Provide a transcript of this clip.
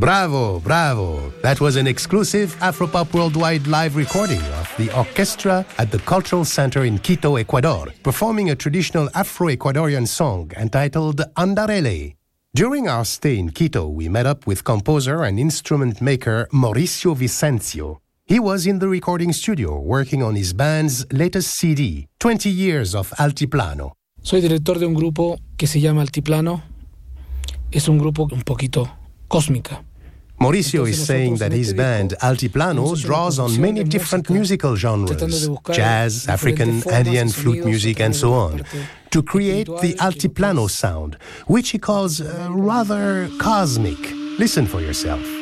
Bravo, bravo. That was an exclusive Afropop Worldwide live recording of the orchestra at the Cultural Center in Quito, Ecuador, performing a traditional Afro-Ecuadorian song entitled Andarele. During our stay in Quito, we met up with composer and instrument maker Mauricio Vicencio. He was in the recording studio working on his band's latest CD, 20 Years of Altiplano. Soy director de un grupo que se llama Altiplano. Es un grupo un poquito cósmica. Mauricio is saying that his band Altiplano draws on many different musical genres, jazz, African, Andean flute music, and so on, to create the Altiplano sound, which he calls rather cosmic. Listen for yourself.